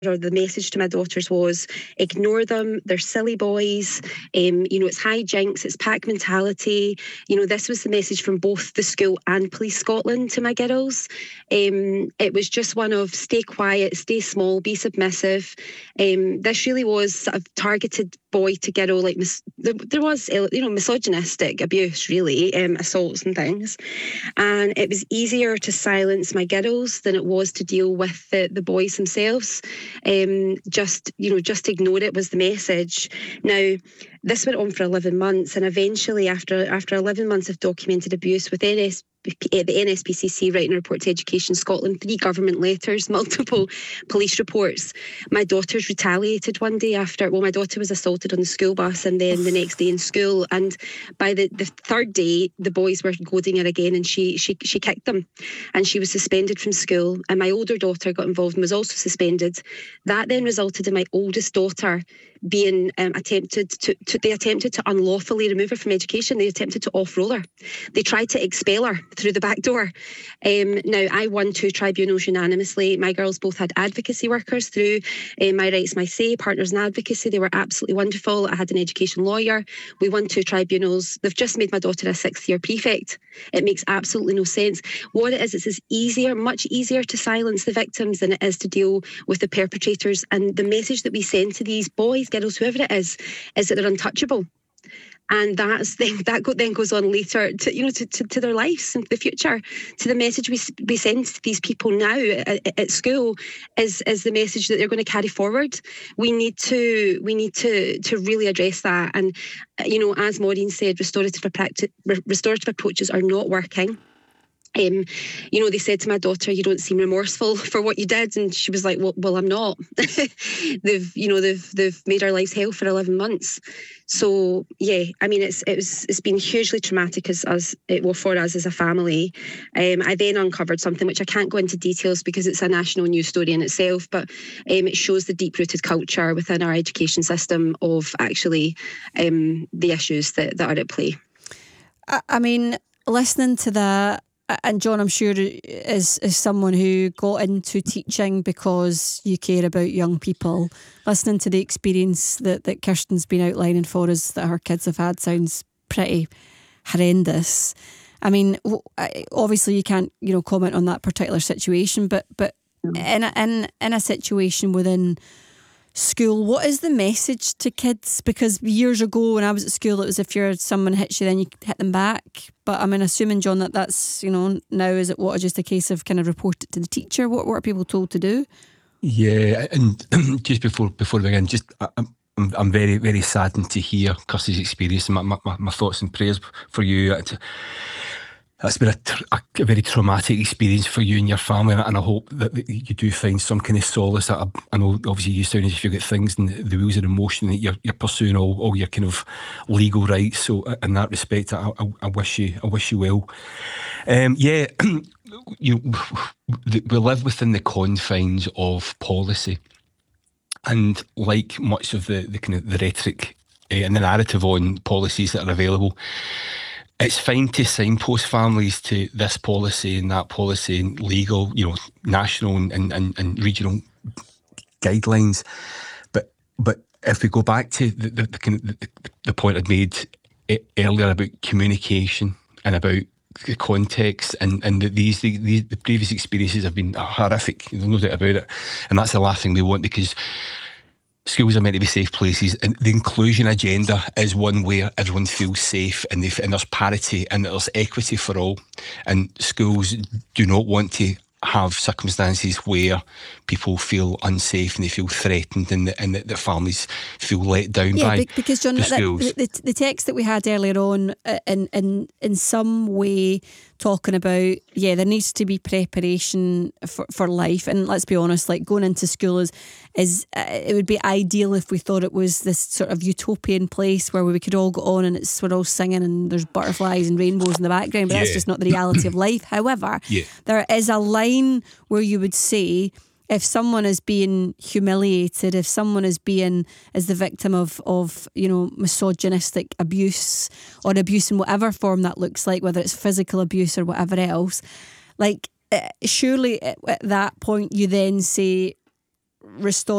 or the message to my daughters was, ignore them, they're silly boys, it's hijinks, it's pack mentality. This was the message from both the school and Police Scotland to my girls. It was just one of, stay quiet, stay small, be submissive. This really was sort of targeted boy to girl, like there was misogynistic abuse, really, assaults and things, and it was easier to silence my girls than it was to deal with the boys themselves. Just ignore it was the message. Now, this went on for 11 months, and eventually, after 11 months of documented abuse with the NSPCC writing a report to Education Scotland, 3 government letters, multiple police reports, my daughters retaliated one day after. Well, my daughter was assaulted on the school bus, and then the next day in school, and by the third day, the boys were goading her again, and she kicked them, and she was suspended from school. And my older daughter got involved and was also suspended. That then resulted in my oldest daughter being attempted to unlawfully remove her from education. They attempted to off-roll her. They tried to expel her through the back door. Now, I won 2 tribunals unanimously. My girls both had advocacy workers through My Rights, My Say, Partners in Advocacy. They were absolutely wonderful. I had an education lawyer. We won 2 tribunals. They've just made my daughter a 6th-year prefect. It makes absolutely no sense. What it is easier, much easier to silence the victims than it is to deal with the perpetrators. And the message that we send to these boys, girls, whoever it is that they're untouchable. And that then goes on later to their lives and the future. To the message we send to these people now at school is the message that they're going to carry forward. We need to really address that. And as Maureen said, restorative approaches are not working. They said to my daughter, "You don't seem remorseful for what you did," and she was like, "Well, I'm not." They've made our lives hell for 11 months. So yeah, I mean, it's been hugely traumatic for us as a family. I then uncovered something which I can't go into details because it's a national news story in itself, but it shows the deep-rooted culture within our education system of actually the issues that are at play. I mean, listening to that. And John, I'm sure, is someone who got into teaching because you care about young people. Listening to the experience that Kirsten's been outlining for us that her kids have had sounds pretty horrendous. I mean, obviously you can't, comment on that particular situation, but in a situation within school, what is the message to kids? Because years ago when I was at school, it was if someone hits you, then you hit them back. But I mean, assuming, John, that's now is it just a case of kind of report it to the teacher? What are people told to do? Yeah, and just before we begin, I'm very, very saddened to hear Kirsty's experience. My thoughts and prayers for you. That's been a very traumatic experience for you and your family, and I hope that you do find some kind of solace. I know, obviously, you sound as if you've got things in the wheels of emotion that you're pursuing all your kind of legal rights. So, in that respect, I wish you well. We live within the confines of policy, and like much of the kind of the rhetoric and the narrative on policies that are available, it's fine to signpost families to this policy and that policy and legal, national and regional guidelines. But if we go back to the point I'd made earlier about communication and about the context and the previous experiences have been horrific, there's no doubt about it. And that's the last thing we want, because schools are meant to be safe places, and the inclusion agenda is one where everyone feels safe and there's parity and there's equity for all. And schools do not want to have circumstances where people feel unsafe and they feel threatened, and that families feel let down by because John, the schools. The text that we had earlier on in some way talking about, there needs to be preparation for life. And let's be honest, like going into school is it would be ideal if we thought it was this sort of utopian place where we could all go on and we're all singing and there's butterflies and rainbows in the background, but that's just not the reality of life. However, there is a line where you would say, if someone is being humiliated, if someone is the victim of misogynistic abuse or abuse in whatever form that looks like, whether it's physical abuse or whatever else, surely at that point you then say, restore